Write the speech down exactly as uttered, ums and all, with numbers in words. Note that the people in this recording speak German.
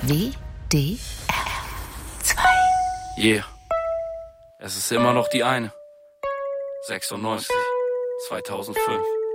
W D R zwei. Yeah, es ist immer noch die eine. sechsundneunzig, zweitausendfünf.